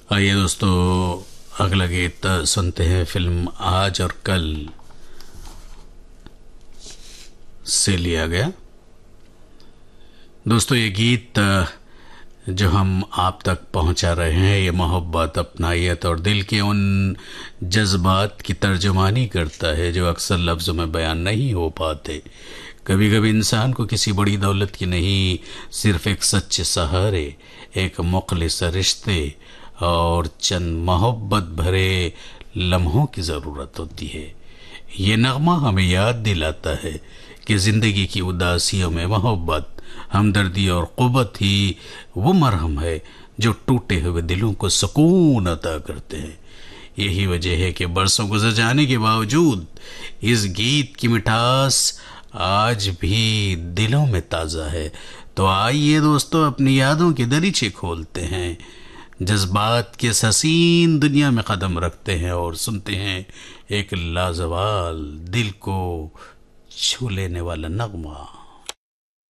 आइए दोस्तों, अगला गीत सुनते हैं फिल्म आज और कल से लिया गया। दोस्तों, ये गीत जो हम आप तक पहुंचा रहे हैं, ये मोहब्बत, अपनायत और दिल के उन जज्बात की तर्जुमानी करता है जो अक्सर लफ्ज़ों में बयान नहीं हो पाते। कभी कभी इंसान को किसी बड़ी दौलत की नहीं, सिर्फ एक सच्चे सहारे, एक मुखलिस रिश्ते और चंद मोहब्बत भरे लम्हों की ज़रूरत होती है। ये नगमा हमें याद दिलाता है कि ज़िंदगी की उदासियों में मोहब्बत, हमदर्दी और क़ुव्वत ही वो मरहम है जो टूटे हुए दिलों को सुकून अता करते हैं। यही वजह है कि बरसों गुजर जाने के बावजूद इस गीत की मिठास आज भी दिलों में ताज़ा है। तो आइए दोस्तों, अपनी यादों के दरीचे खोलते हैं, जज्बात के इस हसीन दुनिया में कदम रखते हैं और सुनते हैं एक लाजवाल, दिल को छू लेने वाला नगमा।